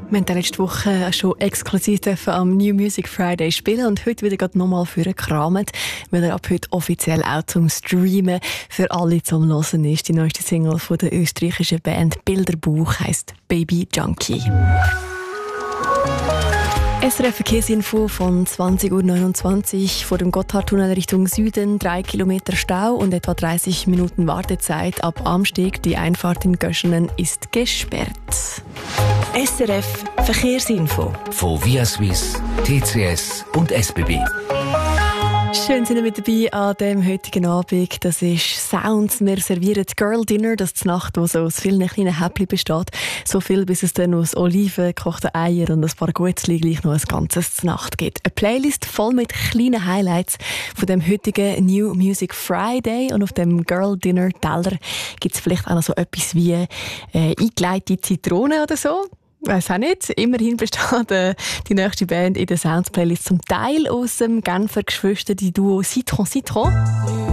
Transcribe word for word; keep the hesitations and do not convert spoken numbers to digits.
Wir haben letzte Woche schon exklusiv am New Music Friday spielen und heute wieder nochmal für gekramt, weil er ab heute offiziell auch zum Streamen für alle zum Hören ist. Die neueste Single von der österreichischen Band Bilderbuch heisst Baby Junkie. S R F Verkehrsinfo von zwanzig Uhr neunundzwanzig vor dem Gotthardtunnel Richtung Süden, drei Kilometer Stau und etwa dreißig Minuten Wartezeit ab Amsteg. Die Einfahrt in Göschenen ist gesperrt. S R F Verkehrsinfo von Viaswiss, T C S und S B B. Schön sind Sie mit dabei an dem heutigen Abend. Das ist Sounds. Wir servieren Girl Dinner, das ist die Nacht, wo so aus vielen kleinen Häppchen besteht. So viel, bis es dann aus Oliven, gekochten Eier und ein paar Guetzli gleich noch ein ganzes Nacht gibt. Eine Playlist voll mit kleinen Highlights von dem heutigen New Music Friday. Und auf dem Girl Dinner Teller gibt es vielleicht auch noch so etwas wie äh, eingelegte Zitronen oder so. Ich weiss auch nicht. Immerhin besteht äh, die nächste Band in der Sounds-Playlist zum Teil aus dem Genfer Geschwister-Duo Citron Citron.